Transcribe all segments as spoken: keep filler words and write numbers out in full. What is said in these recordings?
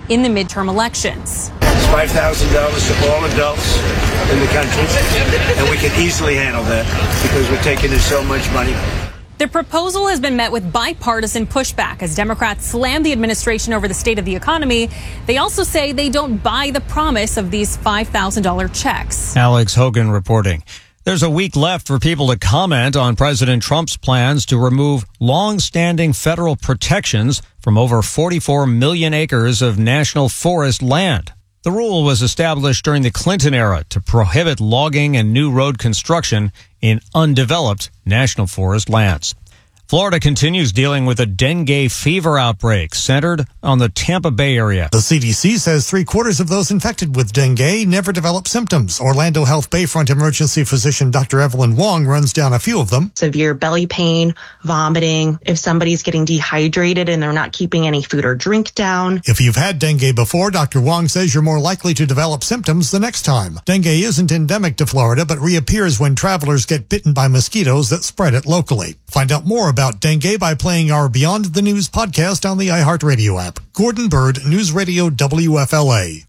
in the midterm elections. It's five thousand dollars to all adults in the country, and we can easily handle that because we're taking in so much money. The proposal has been met with bipartisan pushback as Democrats slam the administration over the state of the economy. They also say they don't buy the promise of these five thousand dollars checks. Alex Hogan reporting. There's a week left for people to comment on President Trump's plans to remove long-standing federal protections from over forty-four million acres of national forest land. The rule was established during the Clinton era to prohibit logging and new road construction in undeveloped national forest lands. Florida continues dealing with a dengue fever outbreak centered on the Tampa Bay area. The C D C says three quarters of those infected with dengue never develop symptoms. Orlando Health Bayfront emergency physician Doctor Evelyn Wong runs down a few of them. Severe belly pain, vomiting, if somebody's getting dehydrated and they're not keeping any food or drink down. If you've had dengue before, Doctor Wong says you're more likely to develop symptoms the next time. Dengue isn't endemic to Florida, but reappears when travelers get bitten by mosquitoes that spread it locally. Find out more about dengue by playing our Beyond the News podcast on the iHeartRadio app. Gordon Bird, News Radio W F L A.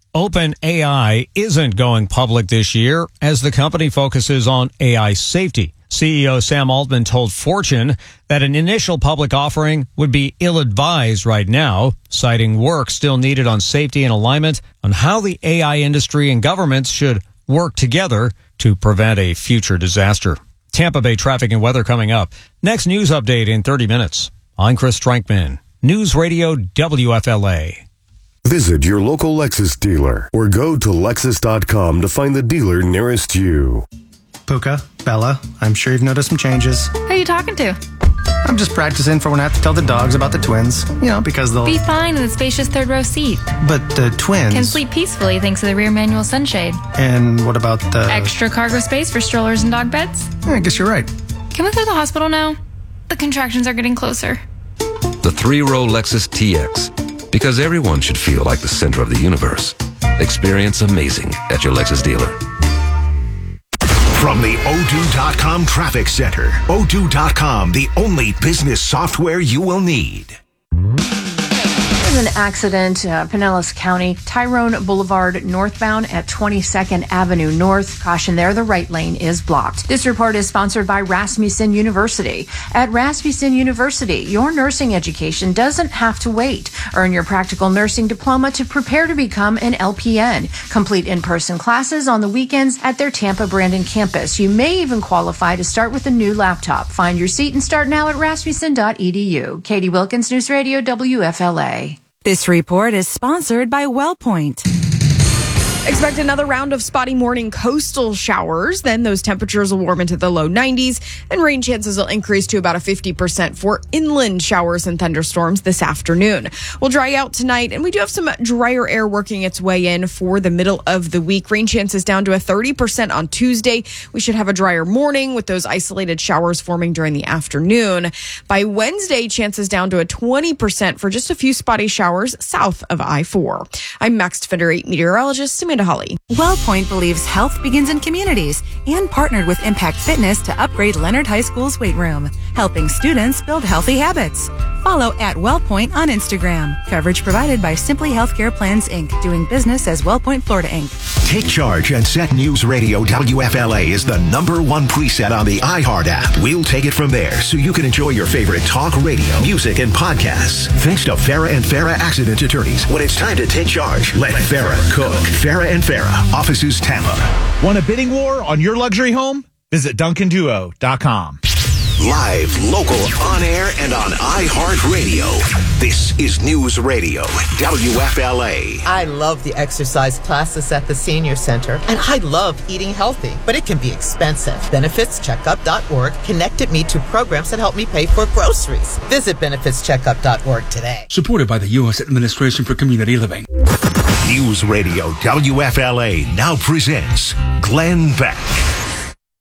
OpenAI isn't going public this year as the company focuses on A I safety. C E O Sam Altman told Fortune that an initial public offering would be ill-advised right now, citing work still needed on safety and alignment on how the A I industry and governments should work together to prevent a future disaster. Tampa Bay traffic and weather coming up. Next news update in thirty minutes. I'm Chris Strankman, News Radio W F L A. Visit your local Lexus dealer or go to Lexus dot com to find the dealer nearest you. Puka, Bella, I'm sure you've noticed some changes. Who are you talking to? I'm just practicing for when I have to tell the dogs about the twins. You know, because they'll... Be fine in the spacious third row seat. But the twins... Can sleep peacefully thanks to the rear manual sunshade. And what about the... Extra cargo space for strollers and dog beds? Yeah, I guess you're right. Can we go to the hospital now? The contractions are getting closer. The three-row Lexus T X. Because everyone should feel like the center of the universe. Experience amazing at your Lexus dealer. From the O two dot com Traffic Center, O two dot com, the only business software you will need. There's an accident, uh, Pinellas County, Tyrone Boulevard northbound at twenty-second Avenue North. Caution there, the right lane is blocked. This report is sponsored by Rasmussen University. At Rasmussen University, your nursing education doesn't have to wait. Earn your practical nursing diploma to prepare to become an L P N. Complete in-person classes on the weekends at their Tampa Brandon campus. You may even qualify to start with a new laptop. Find your seat and start now at rasmussen dot e d u. Katie Wilkins, News Radio W F L A. This report is sponsored by WellPoint. Expect another round of spotty morning coastal showers. Then those temperatures will warm into the low nineties, and rain chances will increase to about a fifty percent for inland showers and thunderstorms this afternoon. We'll dry out tonight, and we do have some drier air working its way in for the middle of the week. Rain chances down to a thirty percent on Tuesday. We should have a drier morning with those isolated showers forming during the afternoon. By Wednesday, chances down to a twenty percent for just a few spotty showers south of I four. I'm Max Defender eight meteorologist Amanda Holly. WellPoint believes health begins in communities and partnered with Impact Fitness to upgrade Leonard High School's weight room, helping students build healthy habits. Follow at WellPoint on Instagram. Coverage provided by Simply Healthcare Plans, Incorporated, doing business as WellPoint Florida, Incorporated. Take charge and set News Radio W F L A is the number one preset on the iHeart app. We'll take it from there so you can enjoy your favorite talk radio, music, and podcasts. Thanks to Farah and Farah Accident Attorneys. When it's time to take charge, let Farah cook. Farah and Farah, offices Tampa. Want a bidding war on your luxury home? Visit Duncan Duo dot com. Live, local, on air, and on iHeartRadio. This is News Radio W F L A. I love the exercise classes at the Senior Center, and I love eating healthy, but it can be expensive. benefits checkup dot org connected me to programs that help me pay for groceries. Visit benefits checkup dot org today. Supported by the U S Administration for Community Living. News Radio W F L A now presents Glenn Beck.